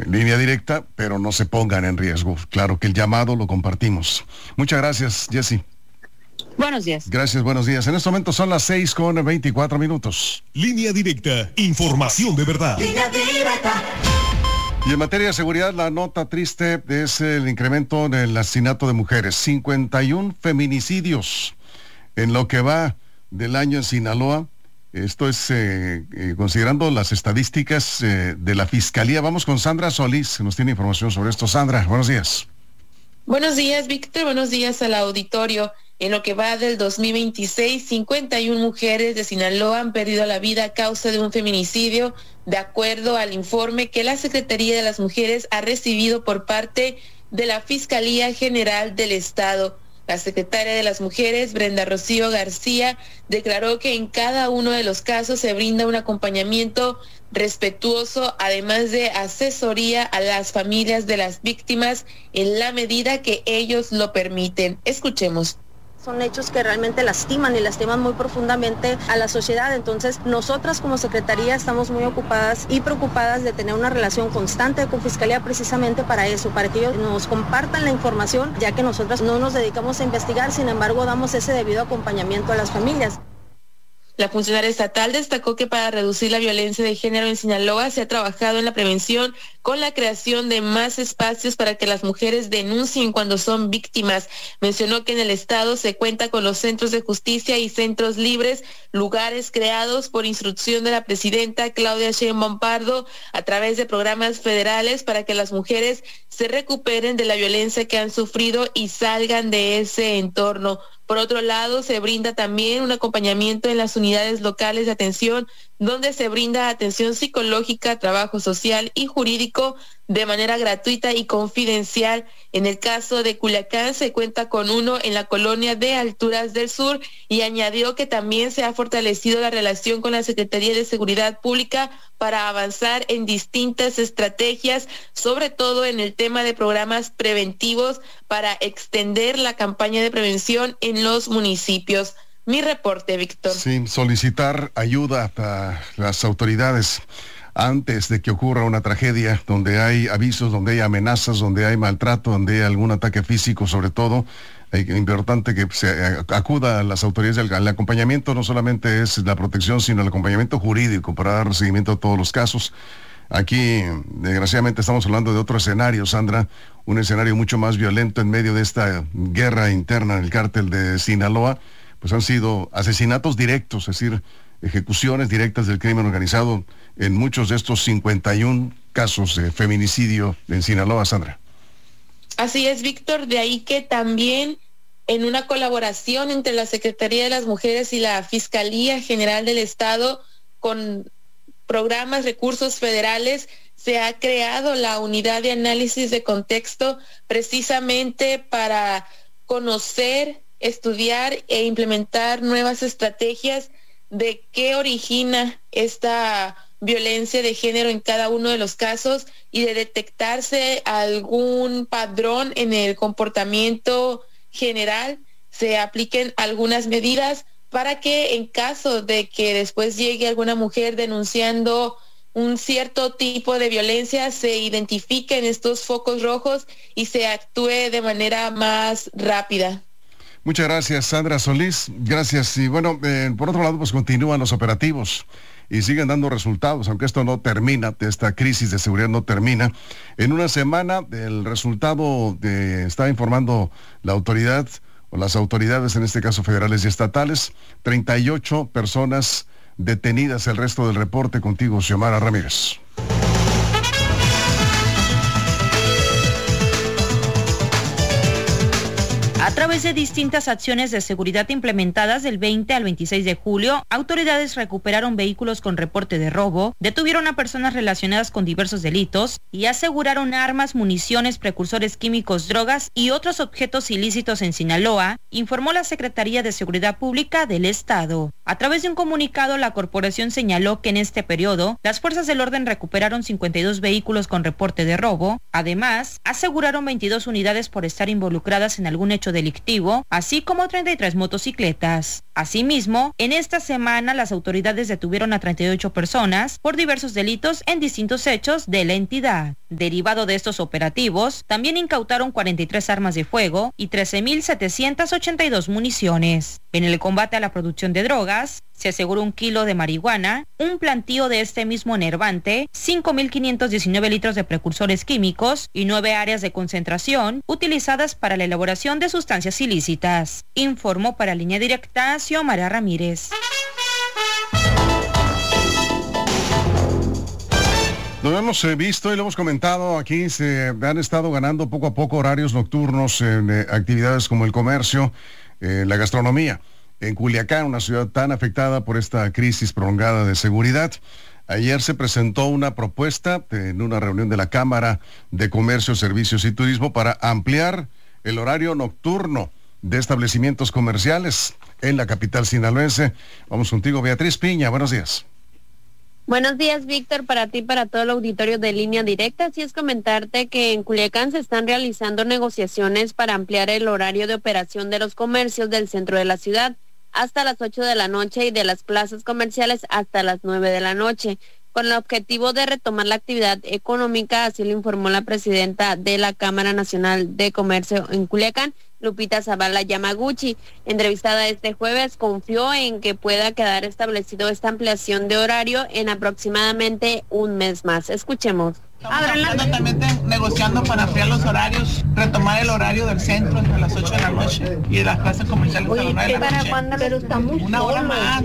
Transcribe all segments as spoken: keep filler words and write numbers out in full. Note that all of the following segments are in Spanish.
línea directa, pero no se pongan en riesgo. Claro que el llamado lo compartimos. Muchas gracias, Jessy. Buenos días. Gracias, buenos días. En este momento son las seis con veinticuatro minutos. Línea directa, información de verdad. Línea directa. Y en materia de seguridad, la nota triste es el incremento en el asesinato de mujeres. cincuenta y uno feminicidios en lo que va del año en Sinaloa. Esto es eh, eh, considerando las estadísticas eh, de la Fiscalía. Vamos con Sandra Solís, que nos tiene información sobre esto. Sandra, buenos días. Buenos días, Víctor. Buenos días al auditorio. En lo que va del dos mil veintiséis, cincuenta y una mujeres de Sinaloa han perdido la vida a causa de un feminicidio, de acuerdo al informe que la Secretaría de las Mujeres ha recibido por parte de la Fiscalía General del Estado. La secretaria de las Mujeres, Brenda Rocío García, declaró que en cada uno de los casos se brinda un acompañamiento respetuoso, además de asesoría a las familias de las víctimas en la medida que ellos lo permiten. Escuchemos. Son hechos que realmente lastiman y lastiman muy profundamente a la sociedad. Entonces, nosotras como Secretaría estamos muy ocupadas y preocupadas de tener una relación constante con Fiscalía precisamente para eso, para que ellos nos compartan la información, ya que nosotras no nos dedicamos a investigar, sin embargo, damos ese debido acompañamiento a las familias. La funcionaria estatal destacó que para reducir la violencia de género en Sinaloa se ha trabajado en la prevención con la creación de más espacios para que las mujeres denuncien cuando son víctimas. Mencionó que en el estado se cuenta con los centros de justicia y centros libres, lugares creados por instrucción de la presidenta Claudia Sheinbaum Pardo a través de programas federales para que las mujeres se recuperen de la violencia que han sufrido y salgan de ese entorno. Por otro lado, se brinda también un acompañamiento en las unidades locales de atención, donde se brinda atención psicológica, trabajo social y jurídico de manera gratuita y confidencial. En el caso de Culiacán se cuenta con uno en la colonia de Alturas del Sur y añadió que también se ha fortalecido la relación con la Secretaría de Seguridad Pública para avanzar en distintas estrategias, sobre todo en el tema de programas preventivos para extender la campaña de prevención en los municipios. Mi reporte, Víctor. Sí, solicitar ayuda a las autoridades antes de que ocurra una tragedia, donde hay avisos, donde hay amenazas, donde hay maltrato, donde hay algún ataque físico, sobre todo. Es importante que se acuda a las autoridades. El acompañamiento no solamente es la protección, sino el acompañamiento jurídico para dar seguimiento a todos los casos. Aquí, desgraciadamente, estamos hablando de otro escenario, Sandra, un escenario mucho más violento en medio de esta guerra interna en el cártel de Sinaloa. Pues han sido asesinatos directos, es decir, ejecuciones directas del crimen organizado en muchos de estos cincuenta y uno casos de feminicidio en Sinaloa, Sandra. Así es, Víctor, de ahí que también en una colaboración entre la Secretaría de las Mujeres y la Fiscalía General del Estado, con programas, recursos federales, se ha creado la unidad de análisis de contexto precisamente para conocer, estudiar e implementar nuevas estrategias de qué origina esta violencia de género en cada uno de los casos y de detectarse algún padrón en el comportamiento general, se apliquen algunas medidas para que en caso de que después llegue alguna mujer denunciando un cierto tipo de violencia, se identifiquen estos focos rojos y se actúe de manera más rápida. Muchas gracias, Sandra Solís. Gracias. Y bueno, eh, por otro lado, pues continúan los operativos y siguen dando resultados, aunque esto no termina, esta crisis de seguridad no termina. En una semana, el resultado de, está informando la autoridad, o las autoridades, en este caso federales y estatales, treinta y ocho personas detenidas. El resto del reporte contigo, Xiomara Ramírez. A través de distintas acciones de seguridad implementadas del veinte al veintiséis de julio, autoridades recuperaron vehículos con reporte de robo, detuvieron a personas relacionadas con diversos delitos y aseguraron armas, municiones, precursores químicos, drogas y otros objetos ilícitos en Sinaloa, informó la Secretaría de Seguridad Pública del Estado. A través de un comunicado, la corporación señaló que en este periodo, las fuerzas del orden recuperaron cincuenta y dos vehículos con reporte de robo. Además, aseguraron veintidós unidades por estar involucradas en algún hecho delictivo delictivo, así como treinta y tres motocicletas. Asimismo, en esta semana las autoridades detuvieron a treinta y ocho personas por diversos delitos en distintos hechos de la entidad. Derivado de estos operativos, también incautaron cuarenta y tres armas de fuego y trece mil setecientas ochenta y dos municiones. En el combate a la producción de drogas, se aseguró un kilo de marihuana, un plantío de este mismo enervante, cinco mil quinientos diecinueve litros de precursores químicos y nueve áreas de concentración utilizadas para la elaboración de sustancias ilícitas. Informó para Línea Directa Xiomara Ramírez. Lo hemos eh, visto y lo hemos comentado aquí, se han estado ganando poco a poco horarios nocturnos en eh, actividades como el comercio, eh, la gastronomía. En Culiacán, una ciudad tan afectada por esta crisis prolongada de seguridad, ayer se presentó una propuesta en una reunión de la Cámara de Comercio, Servicios y Turismo para ampliar el horario nocturno de establecimientos comerciales en la capital sinaloense. Vamos contigo, Beatriz Piña, buenos días. Buenos días, Víctor, para ti y para todo el auditorio de Línea Directa. Así es comentarte que en Culiacán se están realizando negociaciones para ampliar el horario de operación de los comercios del centro de la ciudad hasta las ocho de la noche y de las plazas comerciales hasta las nueve de la noche, con el objetivo de retomar la actividad económica, así lo informó la presidenta de la Cámara Nacional de Comercio en Culiacán, Lupita Zavala Yamaguchi. Entrevistada este jueves, confió en que pueda quedar establecido esta ampliación de horario en aproximadamente un mes más. Escuchemos. Estamos también negociando para ampliar los horarios, retomar el horario del centro entre las ocho de la noche y de las plazas comerciales hasta las nueve de la noche. ¿Para pero estamos Una hora más.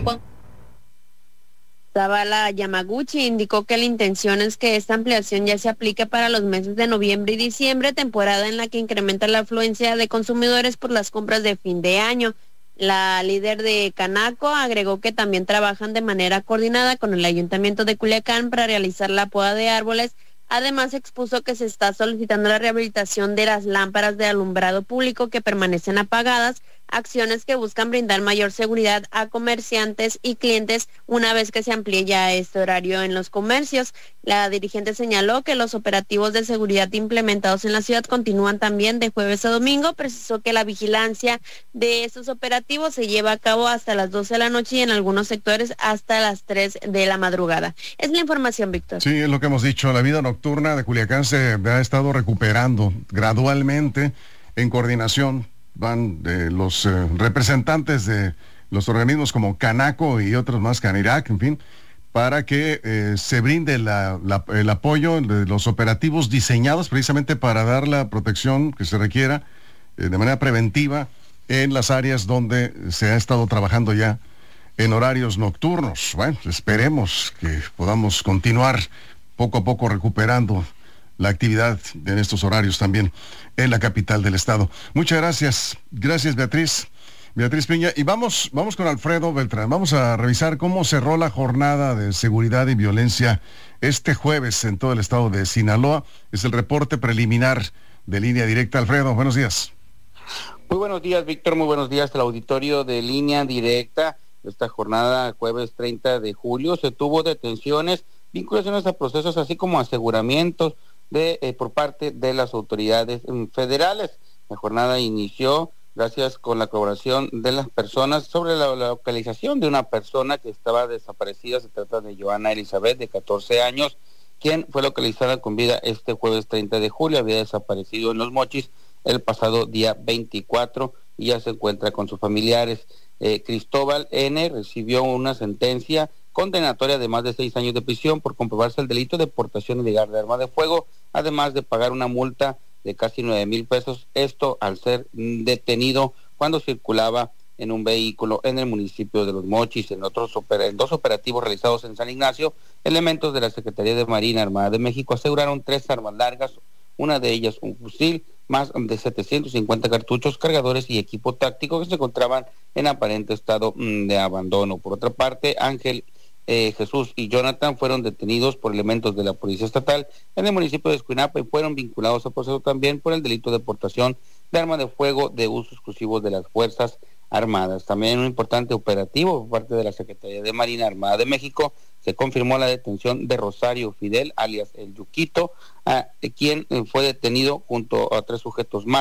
Zavala Yamaguchi indicó que la intención es que esta ampliación ya se aplique para los meses de noviembre y diciembre, temporada en la que incrementa la afluencia de consumidores por las compras de fin de año. La líder de Canaco agregó que también trabajan de manera coordinada con el Ayuntamiento de Culiacán para realizar la poda de árboles. Además, expuso que se está solicitando la rehabilitación de las lámparas de alumbrado público que permanecen apagadas, acciones que buscan brindar mayor seguridad a comerciantes y clientes una vez que se amplíe ya este horario en los comercios. La dirigente señaló que los operativos de seguridad implementados en la ciudad continúan también de jueves a domingo. Precisó que la vigilancia de estos operativos se lleva a cabo hasta las doce de la noche y en algunos sectores hasta las tres de la madrugada. Es la información, Víctor. Sí, es lo que hemos dicho. La vida nocturna de Culiacán se ha estado recuperando gradualmente en coordinación. Van de los eh, representantes de los organismos como Canaco y otros más, Canirac, en fin, para que eh, se brinde la, la, el apoyo de los operativos diseñados precisamente para dar la protección que se requiera eh, de manera preventiva en las áreas donde se ha estado trabajando ya en horarios nocturnos. Bueno, esperemos que podamos continuar poco a poco recuperando la actividad en estos horarios también en la capital del estado. Muchas gracias. Gracias, Beatriz. Beatriz Piña. Y vamos, vamos con Alfredo Beltrán. Vamos a revisar cómo cerró la jornada de seguridad y violencia este jueves en todo el estado de Sinaloa. Es el reporte preliminar de Línea Directa. Alfredo, buenos días. Muy buenos días, Víctor. Muy buenos días al auditorio de Línea Directa. Esta jornada, jueves treinta de julio, se tuvo detenciones, vinculaciones a procesos, así como aseguramientos de eh, por parte de las autoridades eh, federales. La jornada inició gracias con la colaboración de las personas sobre la, la localización de una persona que estaba desaparecida. Se trata de Joana Elizabeth, de catorce años, quien fue localizada con vida este jueves treinta de julio. Había desaparecido en Los Mochis el pasado día veinticuatro y ya se encuentra con sus familiares. Eh, Cristóbal N. recibió una sentencia condenatoria de más de seis años de prisión por comprobarse el delito de portación ilegal de arma de fuego, además de pagar una multa de casi nueve mil pesos, esto al ser detenido cuando circulaba en un vehículo en el municipio de Los Mochis. En otros opera- en dos operativos realizados en San Ignacio, elementos de la Secretaría de Marina Armada de México aseguraron tres armas largas, una de ellas un fusil, más de setecientos cincuenta cartuchos, cargadores y equipo táctico que se encontraban en aparente estado mmm, de abandono. Por otra parte, Ángel Eh, Jesús y Jonathan fueron detenidos por elementos de la Policía Estatal en el municipio de Escuinapa y fueron vinculados a proceso también por el delito de portación de arma de fuego de uso exclusivo de las Fuerzas Armadas. También un importante operativo por parte de la Secretaría de Marina Armada de México, se confirmó la detención de Rosario Fidel, alias El Yuquito, a, quien fue detenido junto a tres sujetos más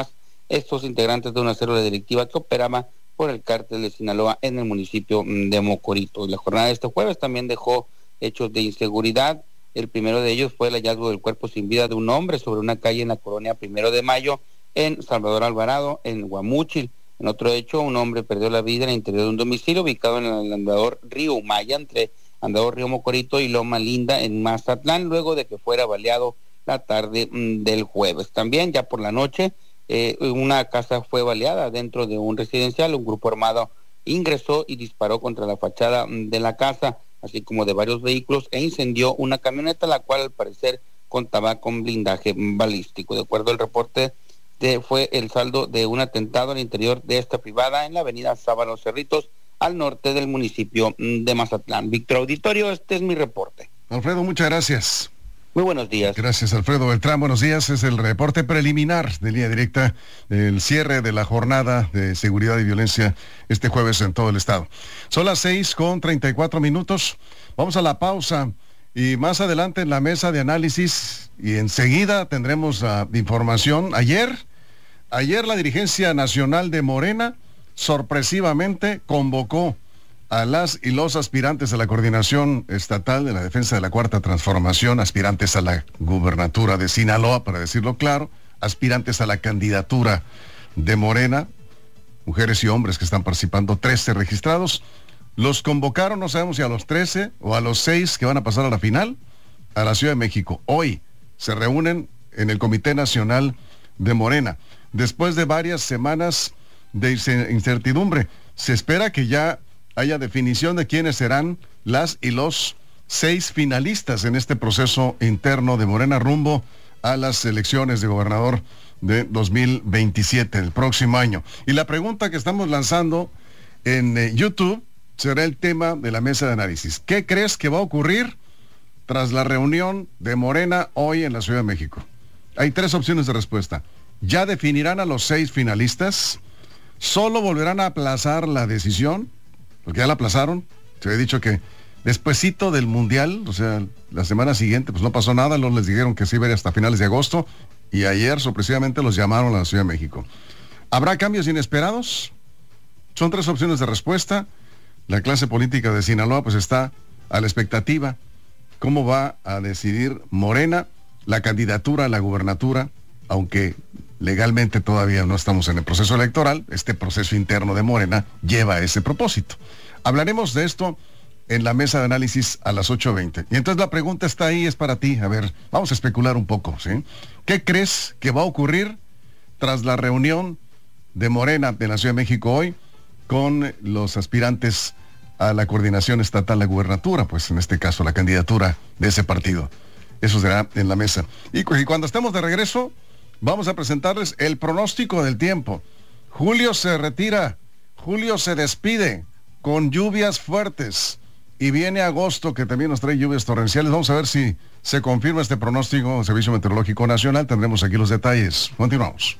estos integrantes de una célula delictiva que operaba por el cártel de Sinaloa en el municipio de Mocorito. Y la jornada de este jueves también dejó hechos de inseguridad. El primero de ellos fue el hallazgo del cuerpo sin vida de un hombre sobre una calle en la colonia Primero de Mayo, en Salvador Alvarado, en Guamúchil. En otro hecho, un hombre perdió la vida en el interior de un domicilio ubicado en el andador Río Humaya, entre andador Río Mocorito y Loma Linda, en Mazatlán, luego de que fuera baleado la tarde mmm, del jueves. También, ya por la noche, eh, una casa fue baleada dentro de un residencial. Un grupo armado ingresó y disparó contra la fachada mmm, de la casa, así como de varios vehículos, e incendió una camioneta, la cual al parecer contaba con blindaje balístico. De acuerdo al reporte, de, fue el saldo de un atentado al interior de esta privada en la avenida Sábalo Cerritos, al norte del municipio de Mazatlán. Víctor Auditorio, este es mi reporte. Alfredo, muchas gracias. Muy buenos días. Gracias, Alfredo Beltrán. Buenos días. Es el reporte preliminar de Línea Directa del cierre de la jornada de seguridad y violencia este jueves en todo el estado. Son las seis con treinta y cuatro minutos. Vamos a la pausa y más adelante en la mesa de análisis y enseguida tendremos uh, información. Ayer, ayer la dirigencia nacional de Morena sorpresivamente convocó a las y los aspirantes a la coordinación estatal de la defensa de la Cuarta Transformación, aspirantes a la gubernatura de Sinaloa, para decirlo claro, aspirantes a la candidatura de Morena, mujeres y hombres que están participando, trece registrados. Los convocaron, no sabemos si a los trece o a los seis que van a pasar a la final, a la Ciudad de México. Hoy se reúnen en el Comité Nacional de Morena. Después de varias semanas de incertidumbre, se espera que ya haya definición de quiénes serán las y los seis finalistas en este proceso interno de Morena rumbo a las elecciones de gobernador de dos mil veintisiete, el próximo año. Y la pregunta que estamos lanzando en eh, YouTube será el tema de la mesa de análisis. ¿Qué crees que va a ocurrir tras la reunión de Morena hoy en la Ciudad de México? Hay tres opciones de respuesta. ¿Ya definirán a los seis finalistas? ¿Solo volverán a aplazar la decisión? Porque ya la aplazaron. Se había dicho que despuesito del Mundial, o sea, la semana siguiente, pues no pasó nada. Luego les dijeron que se iba a ir hasta finales de agosto. Y ayer, sorpresivamente, los llamaron a la Ciudad de México. ¿Habrá cambios inesperados? Son tres opciones de respuesta. La clase política de Sinaloa, pues está a la expectativa. ¿Cómo va a decidir Morena la candidatura a la gubernatura? Aunque legalmente todavía no estamos en el proceso electoral, este proceso interno de Morena lleva a ese propósito. Hablaremos de esto en la mesa de análisis a las ocho veinte. Y entonces la pregunta está ahí, es para ti. A ver, vamos a especular un poco, ¿sí? ¿Qué crees que va a ocurrir tras la reunión de Morena de la Ciudad de México hoy con los aspirantes a la coordinación estatal, la gubernatura, pues en este caso la candidatura de ese partido? Eso será en la mesa. Y, y cuando estemos de regreso, vamos a presentarles el pronóstico del tiempo. Julio se retira, julio se despide con lluvias fuertes y viene agosto, que también nos trae lluvias torrenciales. Vamos a ver si se confirma este pronóstico del Servicio Meteorológico Nacional. Tendremos aquí los detalles. Continuamos.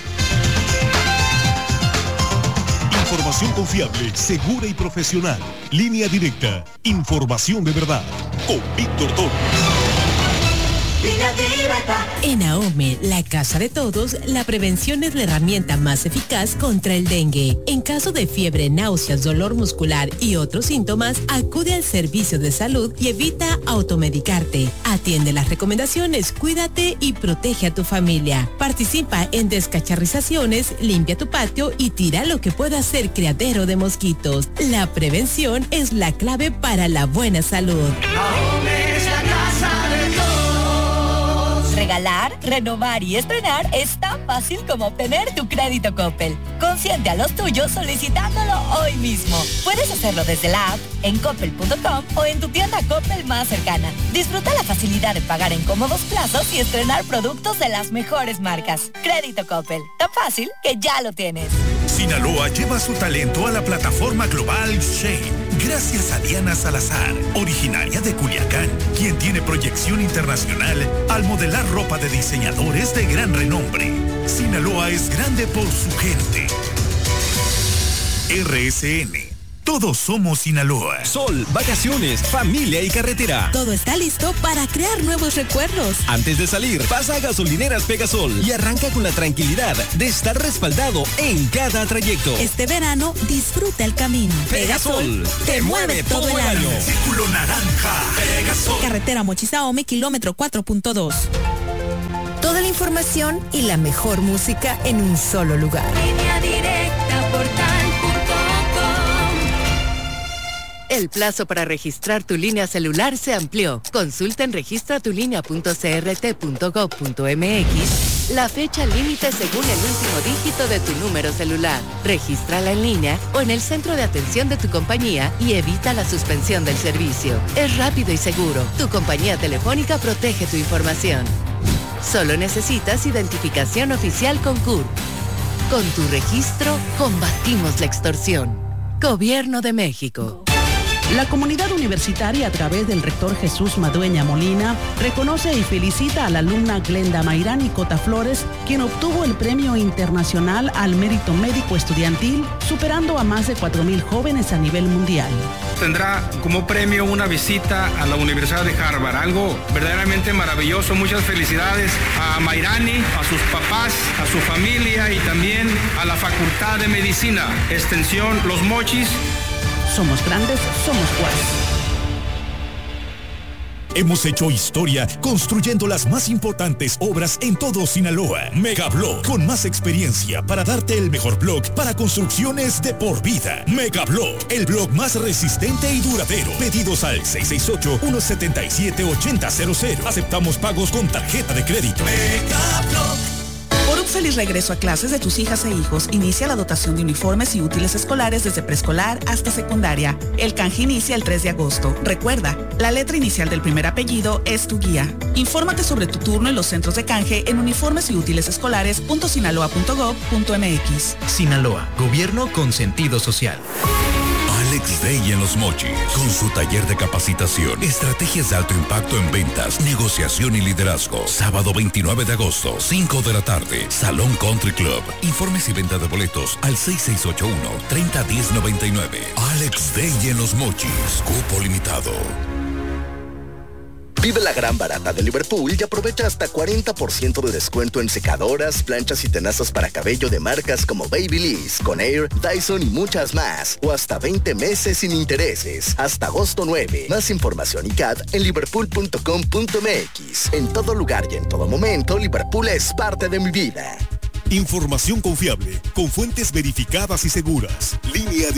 Información confiable, segura y profesional. Línea Directa. Información de verdad. Con Víctor Torres. En AOME, la casa de todos, la prevención es la herramienta más eficaz contra el dengue. En caso de fiebre, náuseas, dolor muscular y otros síntomas, acude al servicio de salud y evita automedicarte. Atiende las recomendaciones, cuídate y protege a tu familia. Participa en descacharrizaciones, limpia tu patio y tira lo que pueda ser criadero de mosquitos. La prevención es la clave para la buena salud. AOME es la casa de todos. Regalar, renovar y estrenar es tan fácil como obtener tu crédito Coppel. Consiente a los tuyos solicitándolo hoy mismo. Puedes hacerlo desde la app, en coppel punto com o en tu tienda Coppel más cercana. Disfruta la facilidad de pagar en cómodos plazos y estrenar productos de las mejores marcas. Crédito Coppel, tan fácil que ya lo tienes. Sinaloa lleva su talento a la plataforma global Shane. Gracias a Diana Salazar, originaria de Culiacán, quien tiene proyección internacional al modelar ropa de diseñadores de gran renombre. Sinaloa es grande por su gente. R S N, todos somos Sinaloa. Sol, vacaciones, familia y carretera. Todo está listo para crear nuevos recuerdos. Antes de salir, pasa a Gasolineras Pegasol y arranca con la tranquilidad de estar respaldado en cada trayecto. Este verano, disfruta el camino. Pegasol, te mueve todo el año. Círculo naranja. Pegasol. Carretera Mochizahome, kilómetro cuatro punto dos. Toda la información y la mejor música en un solo lugar. Línea Directa, portal punto com. El plazo para registrar tu línea celular se amplió. Consulta en registra tu línea punto c r t punto gov punto m x la fecha límite según el último dígito de tu número celular. Regístrala en línea o en el centro de atención de tu compañía y evita la suspensión del servicio. Es rápido y seguro. Tu compañía telefónica protege tu información. Solo necesitas identificación oficial con C U R. Con tu registro, combatimos la extorsión. Gobierno de México. La comunidad universitaria, a través del rector Jesús Madueña Molina, reconoce y felicita a la alumna Glenda Mayrani Cota Flores, quien obtuvo el Premio Internacional al Mérito Médico Estudiantil, superando a más de cuatro mil jóvenes a nivel mundial. Tendrá como premio una visita a la Universidad de Harvard, algo verdaderamente maravilloso. Muchas felicidades a Mayrani, a sus papás, a su familia y también a la Facultad de Medicina, Extensión Los Mochis. Somos grandes, somos Juárez. Hemos hecho historia construyendo las más importantes obras en todo Sinaloa. Megablock, con más experiencia para darte el mejor block para construcciones de por vida. Megablock, el block más resistente y duradero. Pedidos al seis seis ocho, uno siete siete, ocho cero cero cero. Aceptamos pagos con tarjeta de crédito. Megablock. Por un feliz regreso a clases de tus hijas e hijos, inicia la dotación de uniformes y útiles escolares desde preescolar hasta secundaria. El canje inicia el tres de agosto. Recuerda, la letra inicial del primer apellido es tu guía. Infórmate sobre tu turno en los centros de canje en uniformes y útiles escolares punto sinaloa punto gov punto m x. Sinaloa, gobierno con sentido social. Alex Day en Los Mochis, con su taller de capacitación, estrategias de alto impacto en ventas, negociación y liderazgo. Sábado veintinueve de agosto, cinco de la tarde, Salón Country Club. Informes y venta de boletos al seis seis ocho uno, tres cero uno cero nueve nueve. Alex Day en Los Mochis, cupo limitado. Vive la gran barata de Liverpool y aprovecha hasta cuarenta por ciento de descuento en secadoras, planchas y tenazas para cabello de marcas como Babyliss, Conair, Dyson y muchas más. O hasta veinte meses sin intereses. Hasta agosto nueve. Más información y C A D en liverpool punto com punto m x. En todo lugar y en todo momento, Liverpool es parte de mi vida. Información confiable, con fuentes verificadas y seguras. Línea